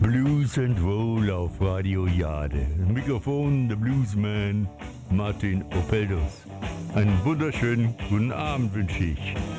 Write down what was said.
Blues and Roll auf Radio Jade. Mikrofon, der Bluesman Martin Opeldos. Einen wunderschönen guten Abend wünsche ich.